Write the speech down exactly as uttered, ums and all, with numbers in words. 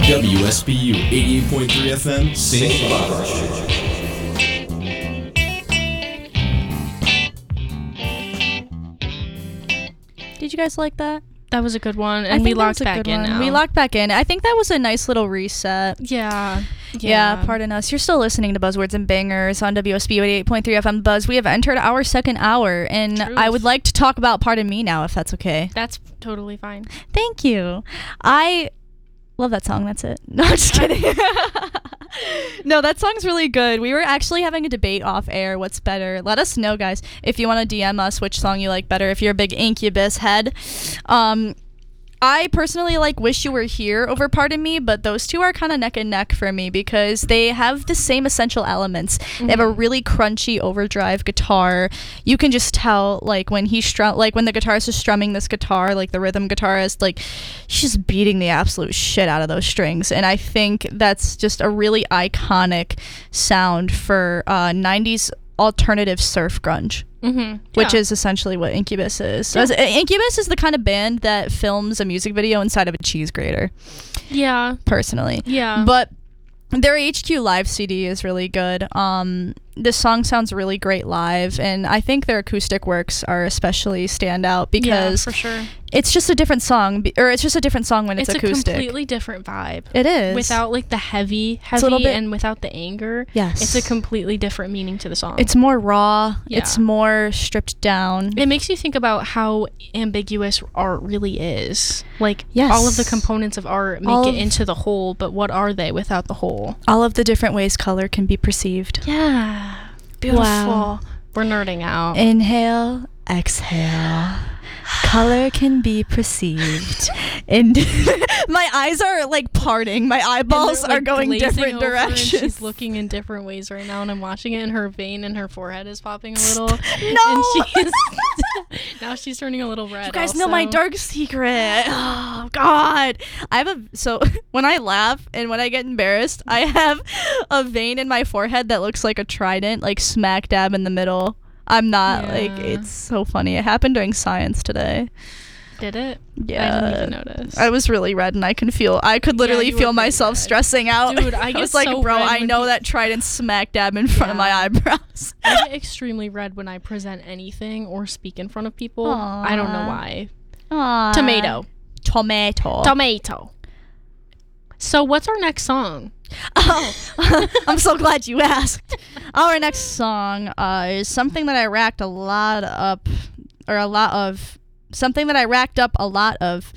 W S B U eighty-eight point three F M, Saint Barbara. Did you guys like that? That was a good one, I and we think that locked was a back good in one. now. We locked back in. I think that was a nice little reset. Yeah. Yeah. Pardon us. You're still listening to Buzzwords and Bangers on W S B U eighty-eight point three F M Buzz. We have entered our second hour, and Truth. I would like to talk about Pardon Me now, if that's okay. That's totally fine. Thank you. I love that song. That's it. No, I'm just kidding. No, that song's really good. We were actually having a debate off air. What's better? Let us know, guys, if you want to D M us which song you like better. If you're a big Incubus head, um, I personally like Wish You Were Here over Pardon Me, but those two are kind of neck and neck for me because they have the same essential elements. Mm-hmm. They have a really crunchy overdrive guitar. You can just tell, like, when he's strum, like when the guitarist is strumming this guitar, like the rhythm guitarist, like she's just beating the absolute shit out of those strings. And I think that's just a really iconic sound for uh, nineties alternative surf grunge. Mm-hmm. Which yeah. is essentially what Incubus is. Yeah. As- Incubus is the kind of band that films a music video inside of a cheese grater. Yeah. Personally. Yeah. But their H Q live C D is really good. Um, this song sounds really great live, and I think their acoustic works are especially stand out because yeah, for sure. It's just a different song, be- or it's just a different song when it's, it's acoustic. It's a completely different vibe. It is. Without like the heavy, heavy, a little bit, and without the anger. Yes. It's a completely different meaning to the song. It's more raw. Yeah. It's more stripped down. It makes you think about how ambiguous art really is. Like, yes. all of the components of art make all it into the whole, but what are they without the whole? All of the different ways color can be perceived. Yeah. Beautiful. Wow. We're nerding out. Inhale, exhale. Color can be perceived. And my eyes are like parting. My eyeballs like, are going different over, directions. And she's looking in different ways right now, and I'm watching it, and her vein in her forehead is popping a little. No. And she's now she's turning a little red. You guys also. know my dark secret. Oh God. I have a so when I laugh and when I get embarrassed, I have a vein in my forehead that looks like a trident, like smack dab in the middle. I'm not, yeah. like, it's so funny. It happened during science today. Did it? Yeah. I didn't even notice. I was really red, and I can feel, I could literally yeah, feel myself red. stressing out. Dude, I get was like, so bro, red I know when that trident smack dab in front yeah. of my eyebrows. I get extremely red when I present anything or speak in front of people. Aww. I don't know why. Aww. Tomato. Tomato. Tomato. So what's our next song? Oh, I'm so glad you asked. Our next song uh, is something that I racked a lot up, or a lot of, something that I racked up a lot of